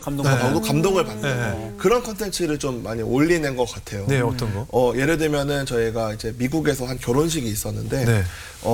감동을 받는 그런 콘텐츠를 좀 많이 올리는 것 같아요. 네, 어떤 거? 예를 들면은 저희가 이제 미국에서 한 결혼식이 있었는데 네.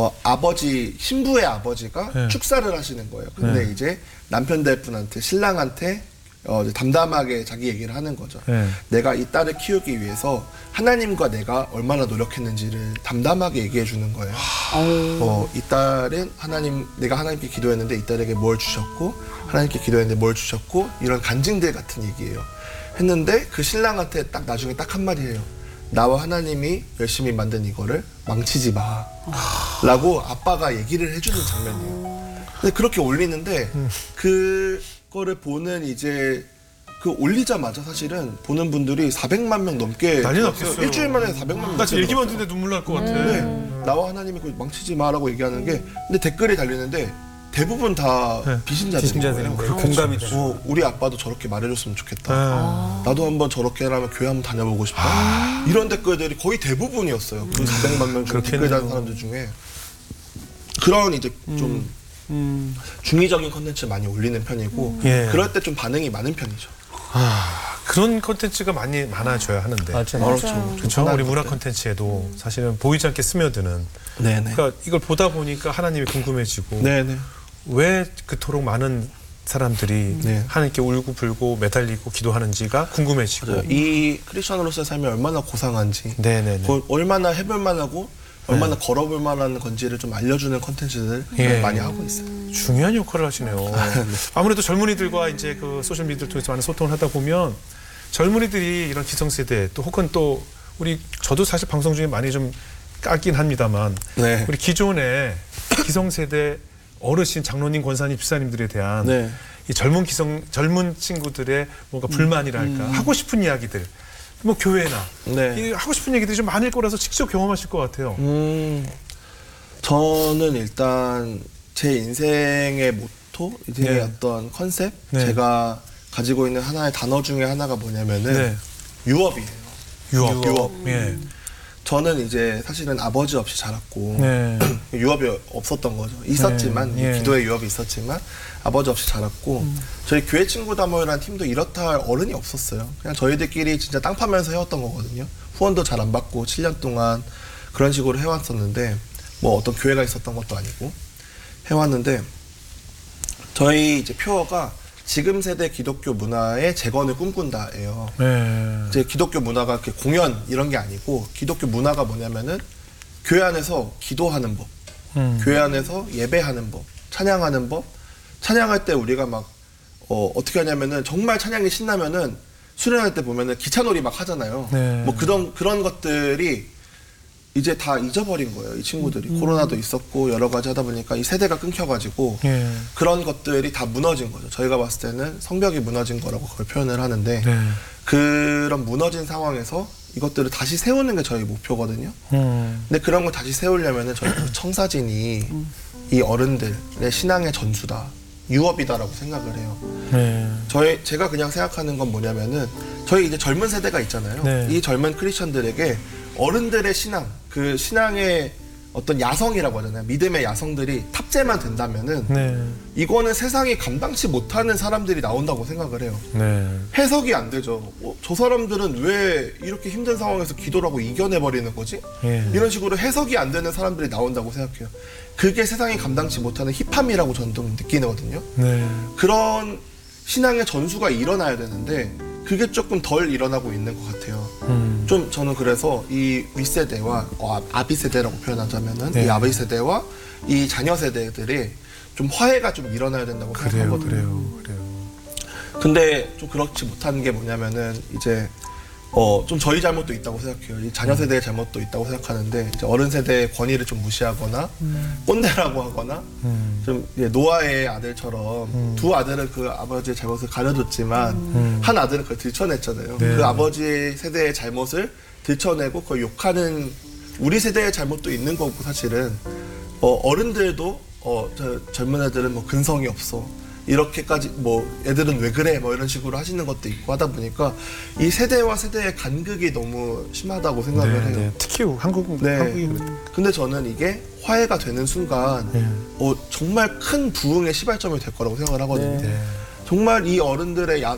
신부의 아버지가 축사를 하시는 거예요. 근데 이제 남편 될 분한테 신랑한테 이제 담담하게 자기 얘기를 하는 거죠. 내가 이 딸을 키우기 위해서 하나님과 내가 얼마나 노력했는지를 담담하게 얘기해 주는 거예요. 이 딸은 내가 하나님께 기도했는데 이 딸에게 뭘 주셨고, 하나님께 기도했는데 뭘 주셨고, 이런 간증들 같은 얘기예요. 했는데 그 신랑한테 나중에 딱 한마디 해요. 나와 하나님이 열심히 만든 이거를 망치지 마. 라고 아빠가 얘기를 해주는 장면이에요. 근데 그렇게 올리는데 그거를 보는 이제 올리자마자 사실은 보는 분들이 400만 명 넘게 난리 났어요. 일주일 만에 400만 명 나 지금 얘기만 듣는데 눈물 날 것 같아. 네. 나와 하나님이 망치지 마라고 얘기하는 게 근데 댓글이 달리는데 대부분 다 비신자들인 거예요. 공감이 돼. 우리 아빠도 저렇게 말해줬으면 좋겠다. 나도 한번 저렇게 하면 교회 한번 다녀보고 싶다. 이런 댓글들이 거의 대부분이었어요. 그 400만 명 중에 댓글 다는 사람들 중에. 그런 이제 좀 중의적인 콘텐츠 많이 올리는 편이고 그럴 때 좀 반응이 많은 편이죠. 그런 콘텐츠가 많아져야 하는데. 그렇죠. 우리 문화 콘텐츠에도 사실은 보이지 않게 스며드는. 그러니까 이걸 보다 보니까 하나님이 궁금해지고 왜 그토록 많은 사람들이 하나님께 울고불고 매달리고 기도하는지가 궁금해지고 이 크리스천으로서의 삶이 얼마나 고상한지 얼마나 해볼 만하고 얼마나 걸어볼 만한 건지를 좀 알려주는 콘텐츠들 많이 하고 있어요. 중요한 역할을 하시네요. 아무래도 젊은이들과 이제 그 소셜미디어를 통해서 많은 소통을 하다 보면 젊은이들이 이런 기성세대 또 혹은 또 저도 사실 방송 중에 많이 좀 깎긴 합니다만 우리 기존의 기성세대 어르신, 장로님, 권사님, 집사님들에 대한 이 젊은 친구들의 뭔가 불만이랄까 하고 싶은 이야기들 뭐 교회나 하고 싶은 얘기들이 좀 많을 거라서 직접 경험하실 것 같아요. 저는 일단 제 인생의 모토, 인생의 어떤 컨셉, 제가 가지고 있는 하나의 단어 중에 하나가 뭐냐면은 유업이에요. 유업. 저는 이제 사실은 아버지 없이 자랐고 유업이 없었던 거죠. 있었지만 기도의 유업이 있었지만 아버지 없이 자랐고 저희 교회 친구다 모이라는 팀도 이렇다 할 어른이 없었어요. 그냥 저희들끼리 진짜 땅 파면서 해왔던 거거든요. 후원도 잘 안 받고 7년 동안 그런 식으로 해왔었는데 뭐 어떤 교회가 있었던 것도 아니고 해왔는데 저희 이제 표어가 지금 세대 기독교 문화의 재건을 꿈꾼다예요. 이제 기독교 문화가 이렇게 공연 이런 게 아니고 기독교 문화가 뭐냐면은 교회 안에서 기도하는 법, 교회 안에서 예배하는 법, 찬양하는 법. 찬양할 때 우리가 막 어떻게 하냐면은 정말 찬양이 신나면은 수련할 때 보면은 기차놀이 막 하잖아요. 뭐 그런 것들이 이제 다 잊어버린 거예요. 이 친구들이 코로나도 있었고 여러 가지 하다 보니까 이 세대가 끊겨가지고 그런 것들이 다 무너진 거죠. 저희가 봤을 때는 성벽이 무너진 거라고 그걸 표현을 하는데 그런 무너진 상황에서 이것들을 다시 세우는 게 저희 목표거든요. 근데 그런 걸 다시 세우려면은 저희 청사진이 이 어른들의 신앙의 전수다. 유업이다라고 생각을 해요. 제가 그냥 생각하는 건 뭐냐면은 저희 이제 젊은 세대가 있잖아요. 이 젊은 크리스천들에게 어른들의 신앙, 그 신앙의 어떤 야성이라고 하잖아요. 믿음의 야성들이 탑재만 된다면은 이거는 세상이 감당치 못하는 사람들이 나온다고 생각을 해요. 해석이 안 되죠. 저 사람들은 왜 이렇게 힘든 상황에서 기도를 하고 이겨내버리는 거지? 이런 식으로 해석이 안 되는 사람들이 나온다고 생각해요. 그게 세상이 감당치 못하는 힙함이라고 저는 좀 느끼거든요. 그런 신앙의 전수가 일어나야 되는데 그게 조금 덜 일어나고 있는 것 같아요. 좀 저는 그래서 이 윗세대와 아비 세대라고 표현하자면은 이 아비 세대와 이 자녀 세대들이 좀 화해가 좀 일어나야 된다고 생각하거든요. 근데 좀 그렇지 못한 게 뭐냐면은 이제 좀 저희 잘못도 있다고 생각해요. 이 자녀 세대의 잘못도 있다고 생각하는데 이제 어른 세대의 권위를 좀 무시하거나 꼰대라고 하거나 좀 노아의 아들처럼 두 아들은 그 아버지의 잘못을 가려줬지만 한 아들은 그걸 들춰냈잖아요. 그 아버지 세대의 잘못을 들춰내고 그걸 욕하는 우리 세대의 잘못도 있는 거고 사실은 어른들도 젊은 애들은 뭐 근성이 없어. 이렇게까지 뭐 애들은 왜 그래 뭐 이런 식으로 하시는 것도 있고 하다 보니까 이 세대와 세대의 간극이 너무 심하다고 생각을 해요. 특히 한국이 근데 저는 이게 화해가 되는 순간 정말 큰 부흥의 시발점이 될 거라고 생각을 하거든요. 정말 이 어른들의